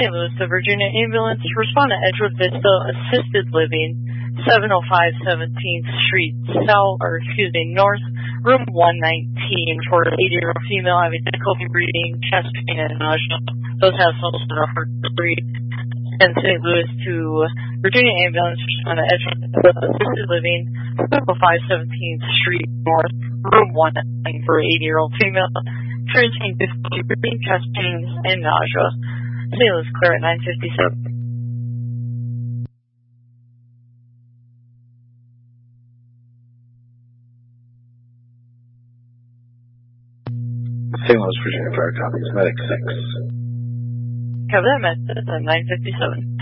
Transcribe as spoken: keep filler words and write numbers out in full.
Saint Louis, the Virginia ambulance. Respond to Edgewood Vista Assisted Living, seven oh five seventeenth Street, South, or excuse me, North, room one nineteen, for an eighty-year-old female having difficulty breathing, chest pain, and nausea. Those have social for three. And Saint Louis to Virginia ambulance. Respond to Edgewood Vista Assisted Living, seven oh five seventeenth Street, North, room one nineteen, for an eighty-year-old female experiencing difficulty breathing, chest pains, and nausea. Saint Louis clear at nine fifty-seven. Saint Louis, Virginia Fire copies. Medic six. Cover that med at nine fifty-seven.